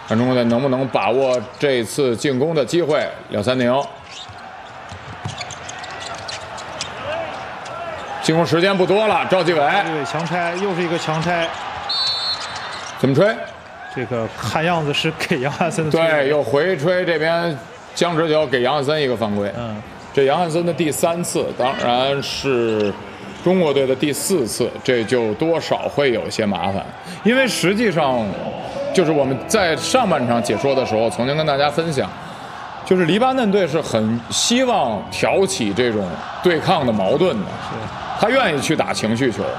看中国队能不能把握这次进攻的机会。2-3-0，进攻时间不多了。赵继伟， 对，强拆，又是一个强拆。 怎么吹？ 这个看样子是给杨汉森的。 对，又回吹，这边江直球给杨汉森一个犯规。这杨汉森的第3次，当然是中国队的第4次，这就多少会有些麻烦，因为实际上。就是我们在上半场解说的时候，曾经跟大家分享，就是黎巴嫩队是很希望挑起这种对抗的矛盾的，他愿意去打情绪球。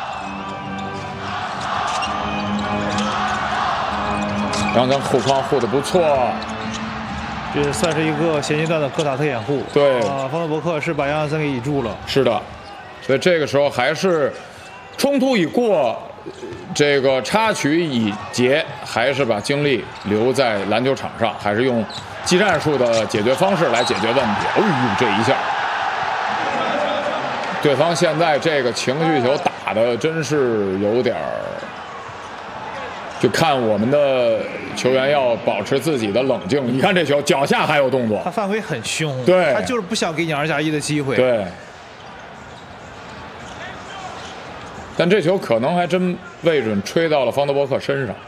杨森护框护得不错， 这算是一个现阶段的科塔特掩护。 对， 方德伯克是把杨森给倚住了。 是的，所以这个时候还是冲突已过。这个插曲已结，还是把精力留在篮球场上，还是用技战术的解决方式来解决问题。哎呦，这一下，对方现在这个情绪球打的真是有点儿，就看我们的球员要保持自己的冷静。你看这球，脚下还有动作， 他犯规很凶， 对， 他就是不想给你2+1的机会。 对。但这球可能还真未准吹到了方德伯克身上。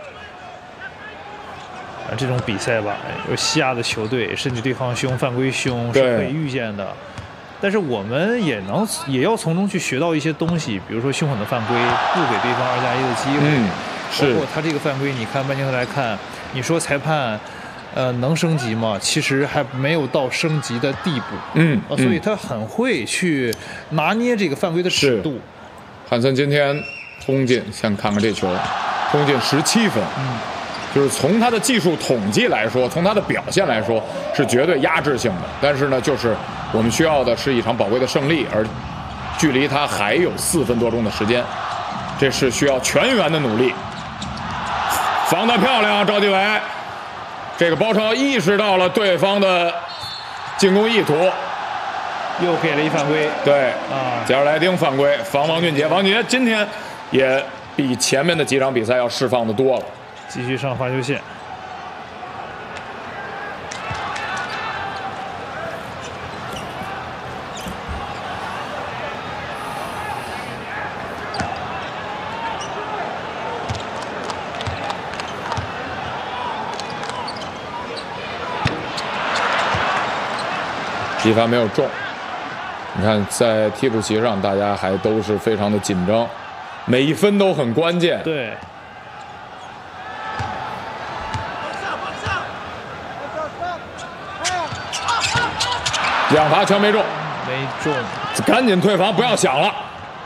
这种比赛吧，有西亚的球队，甚至对方凶、犯规凶是可以预见的。但是我们也要从中去学到一些东西，比如说凶狠的犯规，不给对方2+1的机会。 是。 包括他这个犯规，你看半镜头来看，你说裁判，能升级吗？其实还没有到升级的地步。所以他很会去拿捏这个犯规的尺度。 汉森今天轰进，先看看这球，轰进17分，就是从他的技术统计来说，从他的表现来说是绝对压制性的。但是呢，就是我们需要的是一场宝贵的胜利，而距离他还有4分多钟的时间，这是需要全员的努力。防得漂亮，赵继伟，这个包抄意识到了对方的进攻意图。 又给了一犯规， 对加尔莱丁犯规，防王俊杰。王俊杰今天也比前面的几场比赛要释放的多了， 继续上罚球线。 击罚没有中。你看，在替补席上，大家还都是非常的紧张，每一分都很关键。 对。 2罚全没中， 没中， 赶紧退防，不要想了。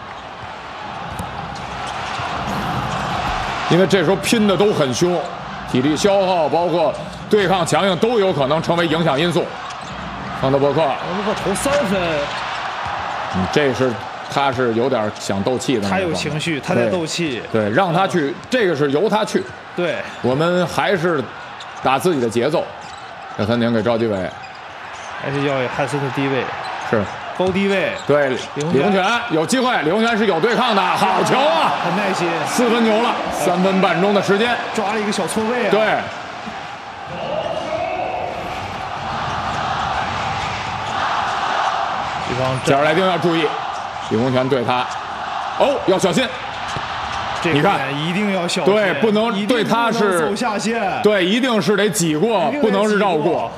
因为这时候拼的都很凶，体力消耗，包括对抗强硬，都有可能成为影响因素。方德伯克投3分， 他是有点想斗气的。 他有情绪，他在斗气。 对，让他去，这个是由他去。 对， 我们还是打自己的节奏。2-3-0给赵继伟， 还是要汉森的低位， 是高低位。 对，李洪权有机会，李洪权是有对抗的，好球啊！ 很耐心 ，4分球了，3分半钟的时间， 抓了一个小错位啊。 对。加尔莱丁要注意，李洪权对他，要小心。你看， 一定要小心， 对，不能对他是走下线， 对，一定是得挤过，不能是绕过。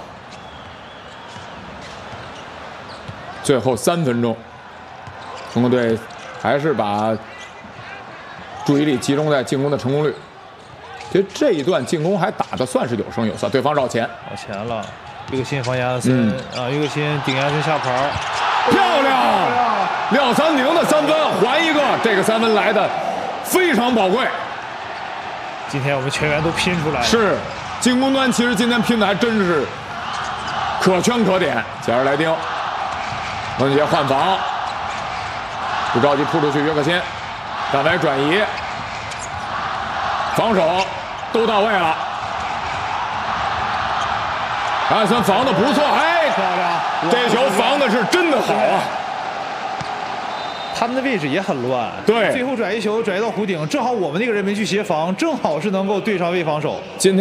最后3分钟，中国队还是把注意力集中在进攻的成功率。其实这一段进攻还打得算是有声有色，对方绕前了，约克辛防亚森约克辛顶亚森下盘。 漂亮！2-3-0的3分，还一个，这个3分来的非常宝贵。 今天我们全员都拼出来了。 是，进攻端其实今天拼的还真是可圈可点。加尔莱丁，王俊杰换防，不着急扑出去，约克辛，单位转移，防守都到位了。艾森防的不错， 漂亮！ 这球防的是真的好啊！ 他们的位置也很乱， 对， 最后转移球转移到弧顶，正好我们那个人没去协防，正好是能够对上位防守。 今天。